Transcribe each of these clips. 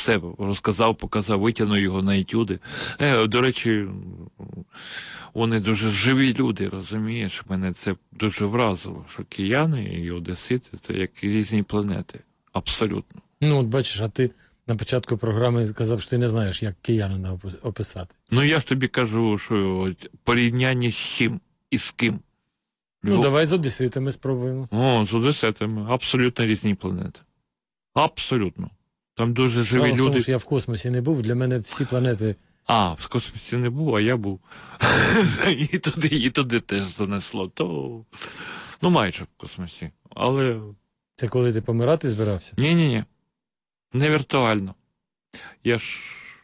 все розказав, показав, витягнув його на етюди. До речі, вони дуже живі люди, розумієш? Мене це дуже вразило, що кияни і одесити – це як різні планети. Абсолютно. Ну, от бачиш, а ти на початку програми казав, що ти не знаєш, як киянина описати. Ну, я ж тобі кажу, що порівняння з чим і з ким. Ну, давай з одеситами спробуємо. З одеситами. Абсолютно різні планети. Абсолютно. Там дуже живі люди. Тому що я в космосі не був, для мене всі планети... В космосі не був, а я був. І туди теж занесло. Ну, майже в космосі. Але... Це коли ти помирати збирався? Ні. Не віртуально. Я ж...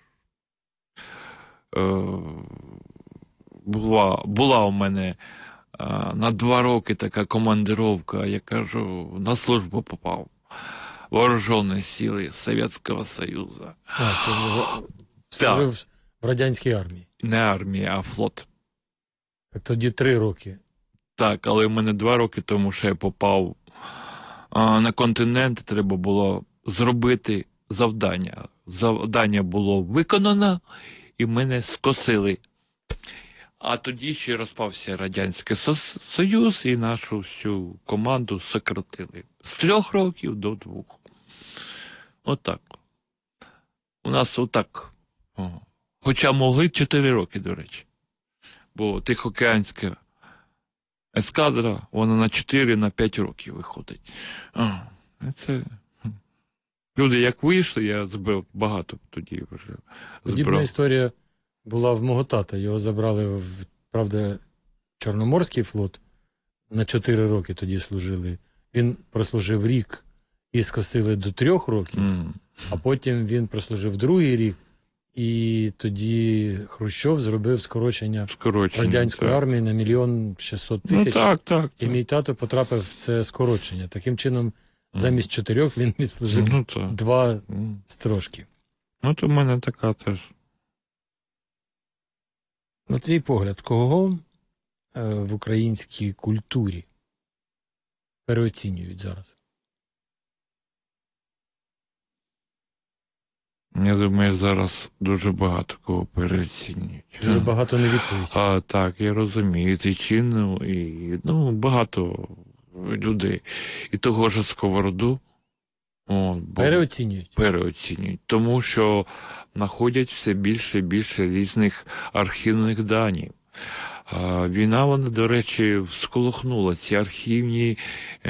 Була у мене на 2 роки така командировка, я кажу, на службу попав. Вооружені сили Совєтського Союзу. Служив в радянській армії. Не армія, а флот. Так тоді 3 роки. Так, але в мене 2 роки, тому що я попав на континент, треба було зробити завдання. Завдання було виконано, і мене скосили. А тоді ще розпався Радянський Союз, і нашу всю команду сократили. З 3 років до 2. Отак. У нас отак. Хоча могли 4 роки, до речі. Бо Тихоокеанська ескадра, вона на 4-5 років виходить. Це... Люди як вийшли, я збив багато тоді вже. Подібна історія була в мого тата. Його забрали, правда, Чорноморський флот. На 4 роки тоді служили. Він прослужив рік і скосили до 3 років, а потім він прослужив 2-й рік, і тоді Хрущов зробив скорочення радянської армії на 1 600 000. Так. І мій тато потрапив в це скорочення. Таким чином, замість 4 він відслужив 2 строчки. От у мене така теж. На твій погляд, кого в українській культурі переоцінюють зараз? Я думаю, зараз дуже багато кого переоцінюють. Дуже багато не відповідь. Так, я розумію. І Тичину, і багато людей. І того ж Сковороду. Переоцінюють. Тому що знаходять все більше і більше різних архівних даних. Війна, вона, до речі, всколихнула ці архівні,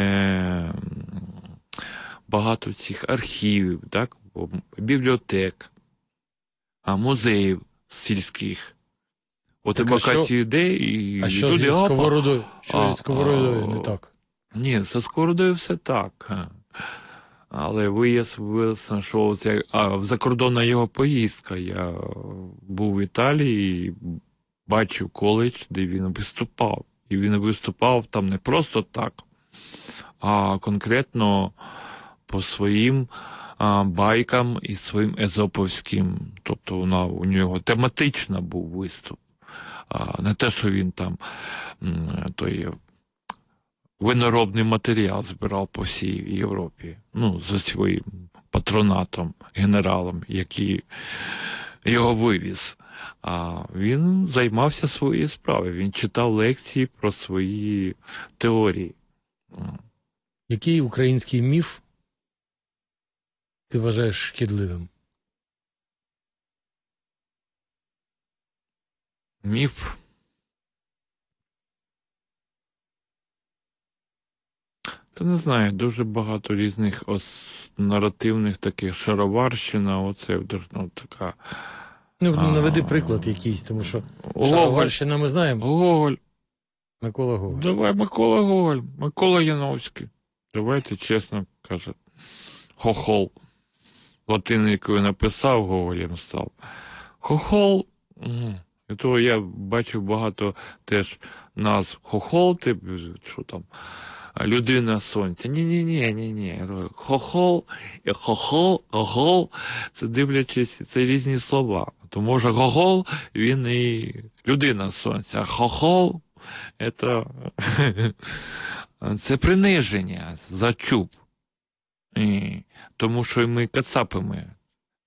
багато цих архівів, так? Бібліотек, музеїв сільських. От евакуацію людей і а що люди... зі Сковородою? Що зі Сковородою не так? Ні, зі Сковородою все так. Але вияснилося, що це закордонна його поїздка. Я був в Італії і бачив коледж, де він виступав. І він виступав там не просто так, а конкретно по своїм байкам і своїм езоповським. Тобто у нього тематично був виступ. Не те, що він там той виноробний матеріал збирав по всій Європі. За своїм патронатом, генералом, який його вивіз. А він займався своєю справою. Він читав лекції про свої теорії. Який український міф ти вважаєш шкідливим? Міф? Та не знаю, дуже багато різних наративних таких шароварщина, оце така... наведи приклад якийсь, тому що шароварщина ми знаємо. Гоголь. Микола Гоголь. Давай, Микола Гоголь, Микола Яновський. Давайте чесно каже. Хохол. Латиникою написав, Гоголем став. Хохол, то я бачив багато теж назв. Хохол, що там, людина сонця. Ні. Хохол, гогол, це дивлячись, це різні слова. То може гогол, він і людина сонця, а хохол, це приниження, зачуп. Тому що ми кацапами